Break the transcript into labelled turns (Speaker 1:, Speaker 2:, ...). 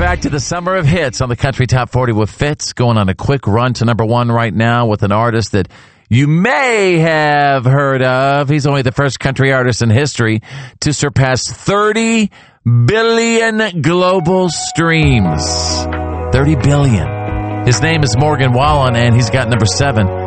Speaker 1: back to the Summer of Hits on the Country Top 40 with Fitz, going on a quick run to number one right now with an artist that you may have heard of. He's only the first country artist in history to surpass 30 billion global streams. 30 billion. His name is Morgan Wallen, and he's got number 7